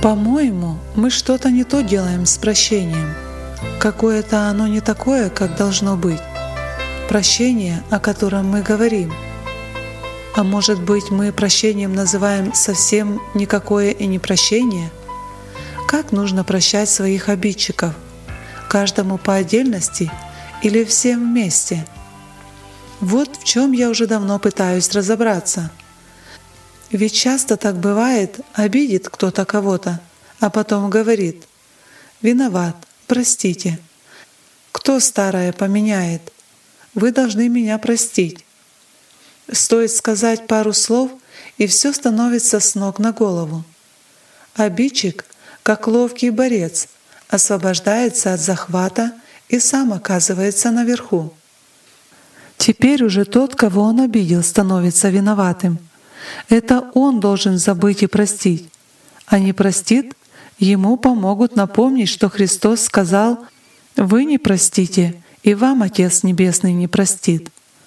По-моему, мы что-то не то делаем с прощением. Какое-то оно не такое, как должно быть. Прощение, о котором мы говорим. А может быть, мы прощением называем совсем никакое и не прощение? Как нужно прощать своих обидчиков? Каждому по отдельности или всем вместе? Вот в чем я уже давно пытаюсь разобраться. Ведь часто так бывает, обидит кто-то кого-то, а потом говорит: «Виноват, простите. Кто старое поменяет? Вы должны меня простить». Стоит сказать пару слов, и все становится с ног на голову. Обидчик, как ловкий борец, освобождается от захвата и сам оказывается наверху. Теперь уже тот, кого он обидел, становится виноватым. Это он должен забыть и простить. А не простит, ему помогут напомнить, что Христос сказал: «Вы не простите, и вам Отец Небесный не простит».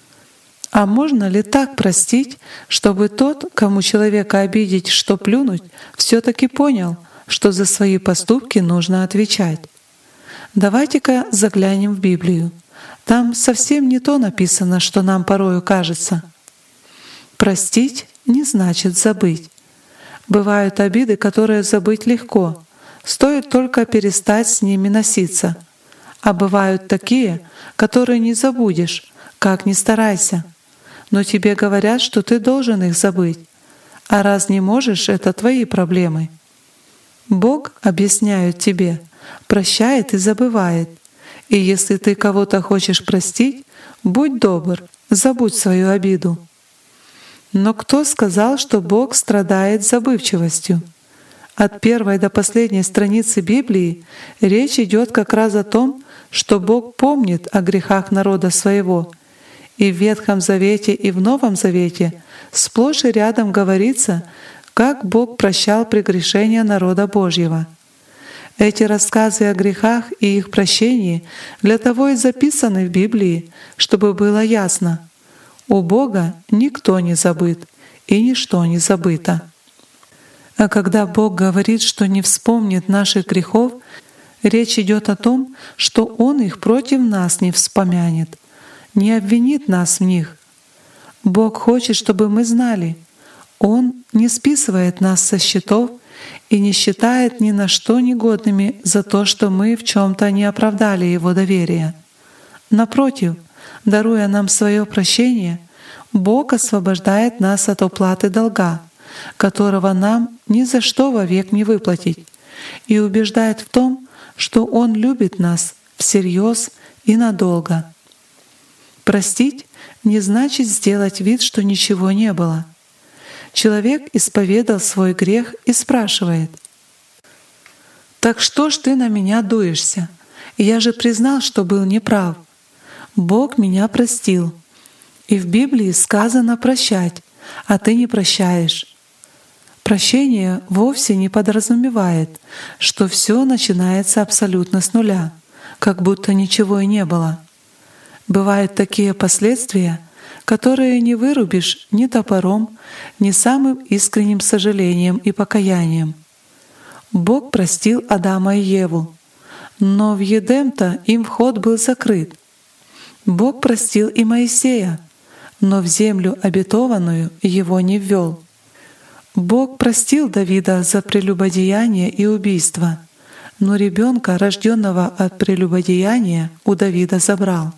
А можно ли так простить, чтобы тот, кому человека обидеть, что плюнуть, все-таки понял, что за свои поступки нужно отвечать? Давайте-ка заглянем в Библию. Там совсем не то написано, что нам порою кажется. Простить не значит забыть. Бывают обиды, которые забыть легко, стоит только перестать с ними носиться. А бывают такие, которые не забудешь, как ни старайся. Но тебе говорят, что ты должен их забыть. А раз не можешь, это твои проблемы. Бог, объясняет тебе, прощает и забывает. И если ты кого-то хочешь простить, будь добр, забудь свою обиду. Но кто сказал, что Бог страдает забывчивостью? От первой до последней страницы Библии речь идет как раз о том, что Бог помнит о грехах народа своего. И в Ветхом Завете, и в Новом Завете сплошь и рядом говорится, как Бог прощал прегрешения народа Божьего. Эти рассказы о грехах и их прощении для того и записаны в Библии, чтобы было ясно: у Бога никто не забыт и ничто не забыто. А когда Бог говорит, что не вспомнит наших грехов, речь идет о том, что Он их против нас не вспомянет, не обвинит нас в них. Бог хочет, чтобы мы знали: Он не списывает нас со счетов и не считает ни на что негодными за то, что мы в чем-то не оправдали Его доверия. Напротив, даруя нам свое прощение, Бог освобождает нас от уплаты долга, которого нам ни за что вовек не выплатить, и убеждает в том, что Он любит нас всерьез и надолго. Простить не значит сделать вид, что ничего не было. Человек исповедал свой грех и спрашивает: «Так что ж ты на меня дуешься? Я же признал, что был неправ. Бог меня простил. И в Библии сказано прощать, а ты не прощаешь». Прощение вовсе не подразумевает, что все начинается абсолютно с нуля, как будто ничего и не было. Бывают такие последствия, которые не вырубишь ни топором, ни самым искренним сожалением и покаянием. Бог простил Адама и Еву, но в Едем-то им вход был закрыт. Бог простил и Моисея, но в землю обетованную его не ввел. Бог простил Давида за прелюбодеяние и убийство, но ребенка, рожденного от прелюбодеяния, у Давида забрал.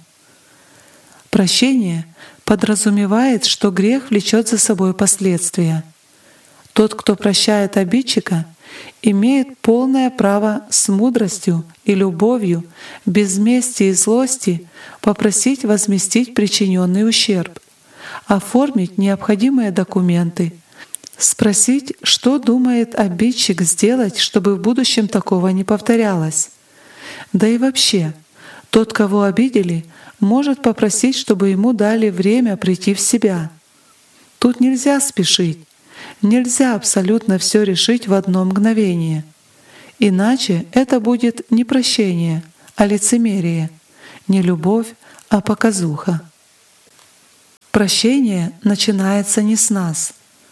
Прощение подразумевает, что грех влечет за собой последствия. Тот, кто прощает обидчика, имеет полное право с мудростью и любовью, без мести и злости попросить возместить причиненный ущерб, оформить необходимые документы, спросить, что думает обидчик сделать, чтобы в будущем такого не повторялось. Да и вообще, тот, кого обидели, может попросить, чтобы ему дали время прийти в себя. Тут нельзя спешить, нельзя абсолютно все решить в одно мгновение. Иначе это будет не прощение, а лицемерие, не любовь, а показуха. Прощение начинается не с нас.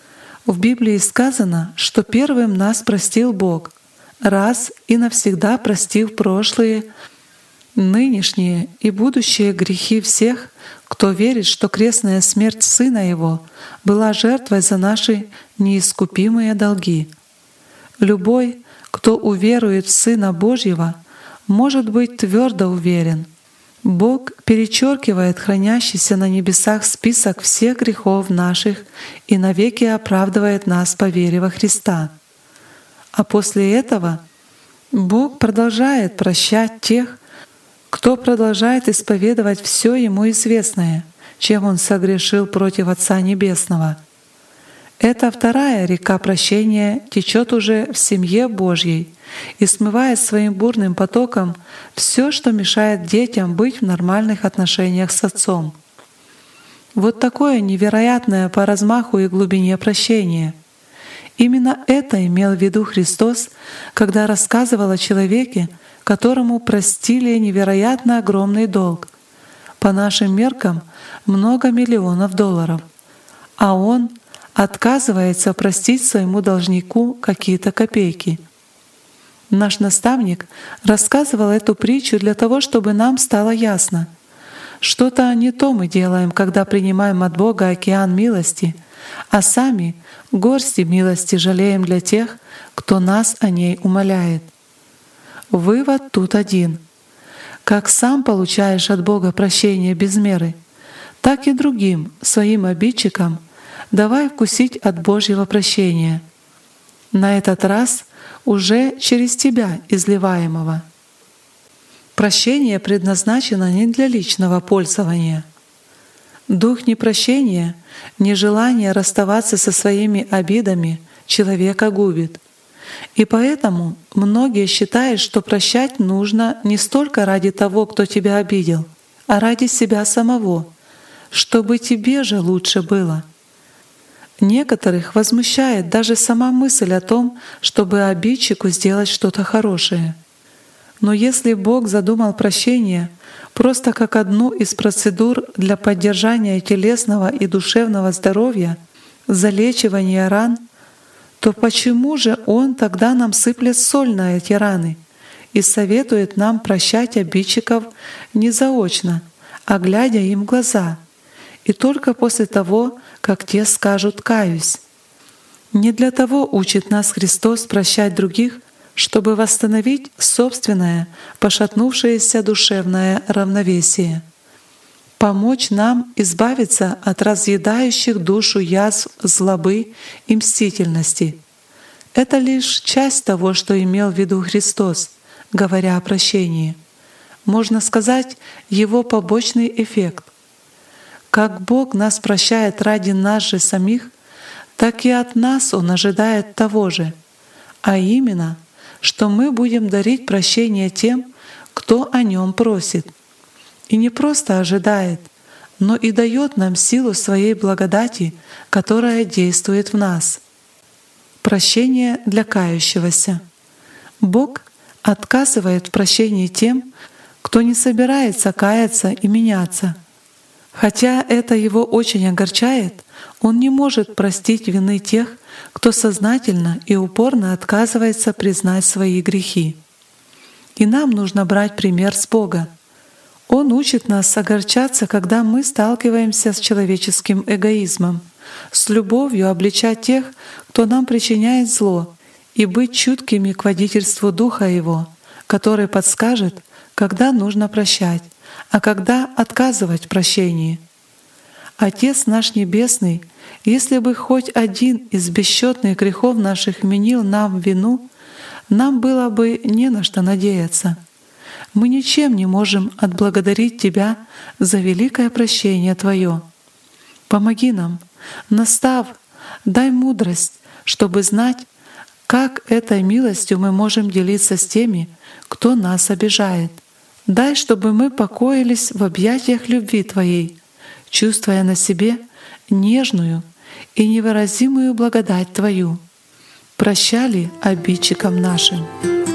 В Библии сказано, что первым нас простил Бог, раз и навсегда простив прошлые, нынешние и будущие грехи всех, кто верит, что крестная смерть Сына Его была жертвой за наши неискупимые долги. Любой, кто уверует в Сына Божьего, может быть твердо уверен. Бог перечеркивает хранящийся на небесах список всех грехов наших и навеки оправдывает нас по вере во Христа. А после этого Бог продолжает прощать тех, кто продолжает исповедовать все Ему известное, чем он согрешил против Отца Небесного. Эта вторая река прощения течет уже в семье Божьей и смывает своим бурным потоком все, что мешает детям быть в нормальных отношениях с Отцом. Вот такое невероятное по размаху и глубине прощение. Именно это имел в виду Христос, когда рассказывал о человеке, которому простили невероятно огромный долг, по нашим меркам много миллионов долларов, а он отказывается простить своему должнику какие-то копейки. Наш наставник рассказывал эту притчу для того, чтобы нам стало ясно. Что-то не то мы делаем, когда принимаем от Бога океан милости, а сами горсти милости жалеем для тех, кто нас о ней умоляет. Вывод тут один. Как сам получаешь от Бога прощение без меры, так и другим, своим обидчикам, давай вкусить от Божьего прощения. На этот раз уже через тебя изливаемого. Прощение предназначено не для личного пользования. Дух непрощения, нежелание расставаться со своими обидами человека губит. И поэтому многие считают, что прощать нужно не столько ради того, кто тебя обидел, а ради себя самого, чтобы тебе же лучше было. Некоторых возмущает даже сама мысль о том, чтобы обидчику сделать что-то хорошее. Но если Бог задумал прощение просто как одну из процедур для поддержания телесного и душевного здоровья, залечивания ран, то почему же Он тогда нам сыплет соль на эти раны и советует нам прощать обидчиков не заочно, а глядя им в глаза, и только после того, как те скажут «каюсь»? Не для того учит нас Христос прощать других, чтобы восстановить собственное пошатнувшееся душевное равновесие, помочь нам избавиться от разъедающих душу язв злобы и мстительности. Это лишь часть того, что имел в виду Христос, говоря о прощении. Можно сказать, его побочный эффект. Как Бог нас прощает ради нас же самих, так и от нас Он ожидает того же, а именно, что мы будем дарить прощение тем, кто о нем просит. И не просто ожидает, но и дает нам силу своей благодати, которая действует в нас. Прощение для кающегося. Бог отказывает в прощении тем, кто не собирается каяться и меняться. Хотя это его очень огорчает, он не может простить вины тех, кто сознательно и упорно отказывается признать свои грехи. И нам нужно брать пример с Бога. Он учит нас огорчаться, когда мы сталкиваемся с человеческим эгоизмом, с любовью обличать тех, кто нам причиняет зло, и быть чуткими к водительству Духа Его, который подскажет, когда нужно прощать, а когда отказывать в прощении. Отец наш Небесный, если бы хоть один из бесчетных грехов наших вменил нам вину, нам было бы не на что надеяться. Мы ничем не можем отблагодарить Тебя за великое прощение Твое. Помоги нам, настав, дай мудрость, чтобы знать, как этой милостью мы можем делиться с теми, кто нас обижает. Дай, чтобы мы покоились в объятиях любви Твоей, чувствуя на себе нежную и невыразимую благодать Твою. Прощали обидчикам нашим.